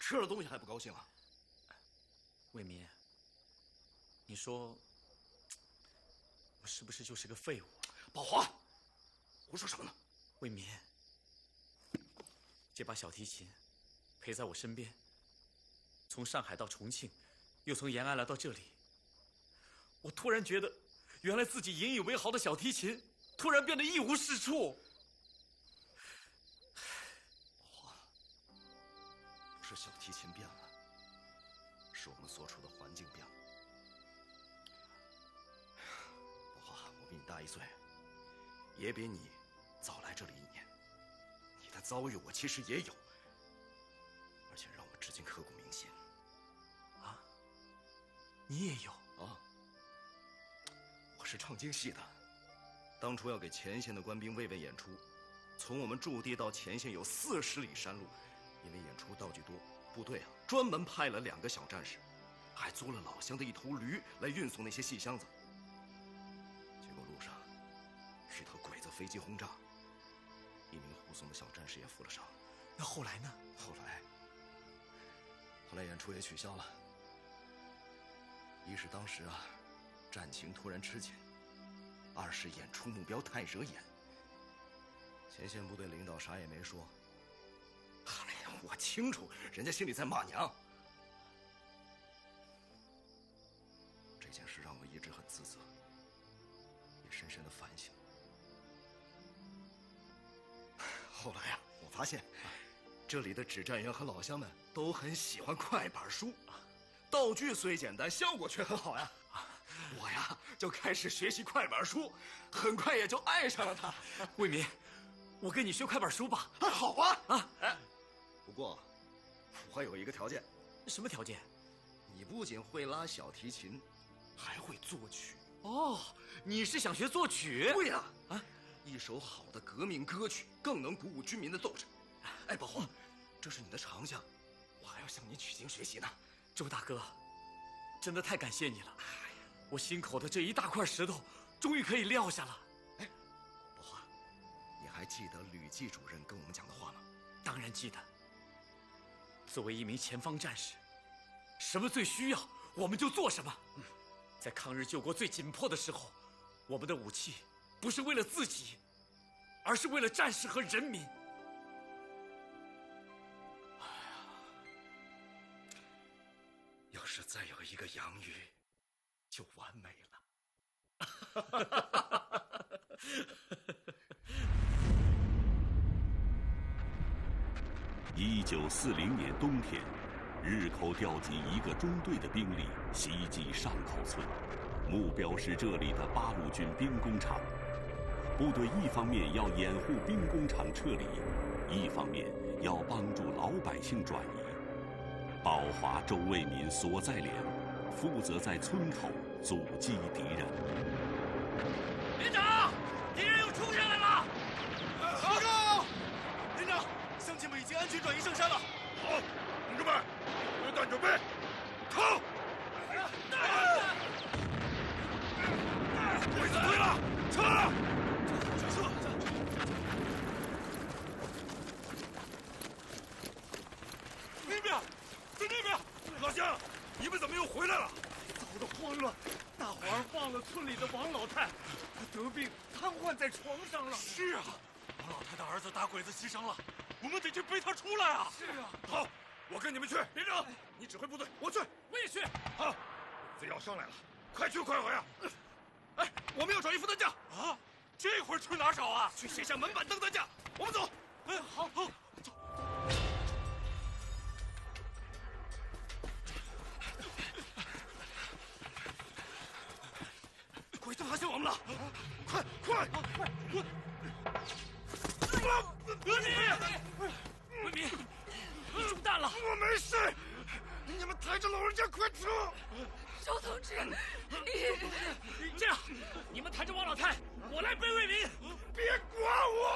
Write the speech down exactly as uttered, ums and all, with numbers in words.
吃了东西还不高兴啊？ 卫民，你说我是不是就是个废物？ 宝华，胡说什么呢？ 卫民，这把小提琴陪在我身边，从上海到重庆，又从延安来到这里，我突然觉得，原来自己引以为豪的小提琴，突然变得一无是处。 宝华，不是小提琴变了，是我们所处的环境变了。宝华，我比你大一岁，也比你早来这里一年，你的遭遇我其实也有，而且让我至今刻骨铭心。 啊，你也有啊？我是唱京戏的，当初要给前线的官兵慰问演出，从我们驻地到前线有四十里山路，因为演出道具多，部队啊专门派了两个小战士，还租了老乡的一头驴来运送那些细箱子。结果路上遇到鬼子飞机轰炸，一名护送的小战士也负了伤。 那后来呢？ 后来，后来演出也取消了。一是当时啊，战情突然吃紧；二是演出目标太惹眼。前线部队领导啥也没说。哎呀，我清楚，人家心里在骂娘。这件事让我一直很自责，也深深的反省。后来啊，我发现，这里的指战员和老乡们都很喜欢快板书，道具虽简单，效果却很好呀。我呀，就开始学习快板书，很快也就爱上了它。 卫民，我跟你学快板书吧。 啊，好啊！啊，哎，不过我有一个条件。 什么条件？ 你不仅会拉小提琴，还会作曲。 哦，你是想学作曲？ 对呀！啊，一首好的革命歌曲更能鼓舞军民的斗志。哎，宝华，这是你的长项，我还要向你取经学习呢。 周大哥，真的太感谢你了！哎呀，我心口的这一大块石头终于可以撂下了。 哎，宝华，你还记得吕季主任跟我们讲的话吗？ 当然记得。作为一名前方战士，什么最需要，我们就做什么。嗯，在抗日救国最紧迫的时候，我们的武器不是为了自己，而是为了战士和人民。 哎呀，要是再有一个杨宇，就完美了。 一九四零年冬天，日寇调集一个中队的兵力袭击上口村，目标是这里的八路军兵工厂。部队一方面要掩护兵工厂撤离，一方面要帮助老百姓转移。宝华、周卫民所在连负责在村口阻击敌人。 连长，敌人又冲下来了！ 报告，连长，乡亲们已经安全转移上山了。 好，同志们，榴弹准备，靠！鬼子退了，撤！ 撤撤撤！ 那边，在那边，老乡，你们怎么又回来了？ 搞得慌乱，大伙儿忘了村里的王老太，得病瘫痪在床上了。 是啊，王老太的儿子打鬼子牺牲了，我们得去背他出来啊！ 是啊， 好，我跟你们去。连长，你指挥部队，我去。 我也去。 好，鬼子要上来了，快去快回啊！ 哎，我们要找一副担架啊！这会儿去哪找啊？ 去卸下门板凳担架。我们走。 哎，好，好，走。 鬼子发现我们了！快快快！ 卫民，卫民，你中弹了！ 我没事，你们抬着老人家快撤！ 周同志，你这样，你们抬着王老太，我来背卫民。 别管我！